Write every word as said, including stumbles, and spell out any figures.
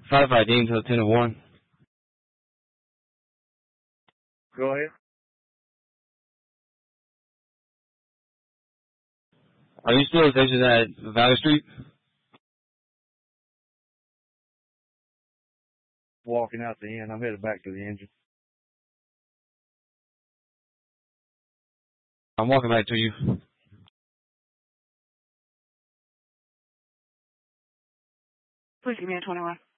five five Dean to ten oh one. Go ahead. Are you still stationed at Valley Street? Walking out the end. I'm headed back to the engine. I'm walking back to you. Please give me a twenty-one.